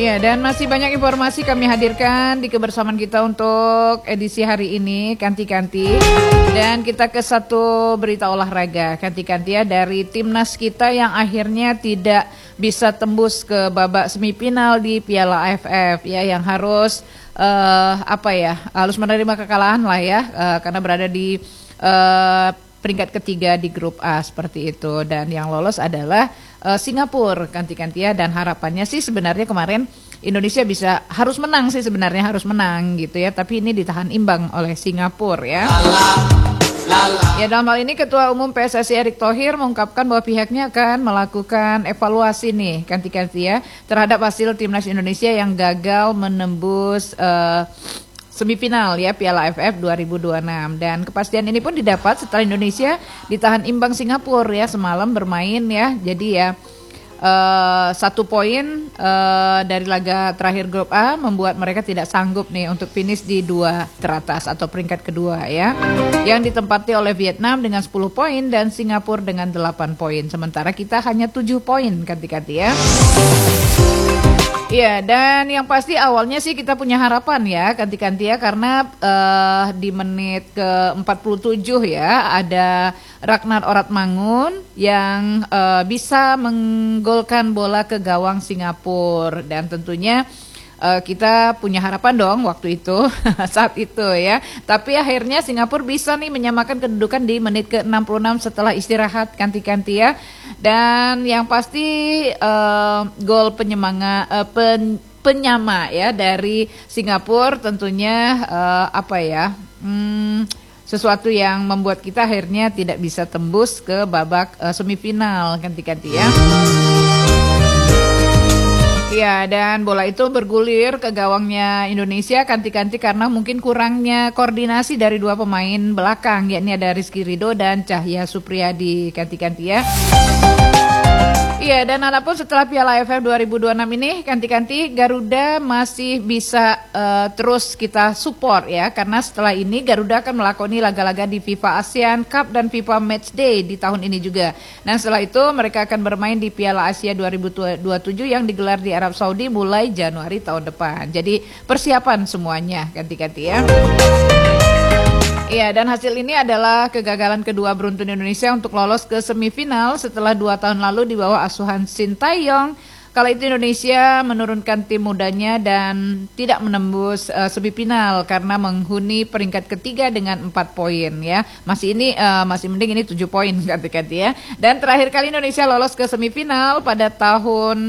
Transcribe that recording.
Iya, dan masih banyak informasi kami hadirkan di kebersamaan kita untuk edisi hari ini, Kanti-Kanti. Dan kita ke satu berita olahraga, Kanti-Kanti ya, dari timnas kita yang akhirnya tidak bisa tembus ke babak semifinal di Piala AFF ya, yang harus harus menerima kekalahan lah ya, karena berada di peringkat ketiga di grup A seperti itu. Dan yang lolos adalah Singapura, Kanti-Kanti ya, dan harapannya sih sebenarnya kemarin Indonesia harus menang harus menang gitu ya, tapi ini ditahan imbang oleh Singapura ya. Ya, dalam hal ini Ketua Umum PSSI Erick Thohir mengungkapkan bahwa pihaknya akan melakukan evaluasi nih, Kanti-Kanti ya, terhadap hasil timnas Indonesia yang gagal menembus semifinal ya Piala AFF 2026. Dan kepastian ini pun didapat setelah Indonesia ditahan imbang Singapura ya semalam bermain ya. Jadi ya 1 poin dari laga terakhir grup A membuat mereka tidak sanggup nih untuk finish di 2 teratas atau peringkat kedua ya, yang ditempati oleh Vietnam dengan 10 poin dan Singapura dengan 8 poin. Sementara kita hanya 7 poin, Kanti-Kanti ya. Iya, dan yang pasti awalnya sih kita punya harapan ya, Kanti-Kanti ya, karena di menit ke-47 ya ada Ragnar Oratmangun yang bisa menggolkan bola ke gawang Singapura. Dan tentunya kita punya harapan dong waktu itu saat itu ya. Tapi akhirnya Singapura bisa nih menyamakan kedudukan di menit ke-66 setelah istirahat, Kanti-Kanti ya. Dan yang pasti gol penyama ya dari Singapura tentunya sesuatu yang membuat kita akhirnya tidak bisa tembus ke babak semifinal, Kanti-Kanti ya. Iya, dan bola itu bergulir ke gawangnya Indonesia, Kanti-Kanti, karena mungkin kurangnya koordinasi dari 2 pemain belakang, yakni ada Rizky Ridho dan Cahya Supriyadi, Kanti-Kanti ya. Iya, dan adapun setelah Piala AFF 2026 ini, Kanti-Kanti, Garuda masih bisa terus kita support ya, karena setelah ini Garuda akan melakoni laga-laga di FIFA ASEAN Cup dan FIFA Matchday di tahun ini juga. Dan setelah itu mereka akan bermain di Piala Asia 2027 yang digelar di Arab Saudi mulai Januari tahun depan. Jadi persiapan semuanya, Kanti-Kanti ya. Iya, dan hasil ini adalah kegagalan kedua beruntun Indonesia untuk lolos ke semifinal setelah 2 tahun lalu di bawah asuhan Sintayong. Kala itu Indonesia menurunkan tim mudanya dan tidak menembus semifinal karena menghuni peringkat ketiga dengan 4 poin ya. Masih mending ini 7 poin, Kanti-Kanti ya. Dan terakhir kali Indonesia lolos ke semifinal pada tahun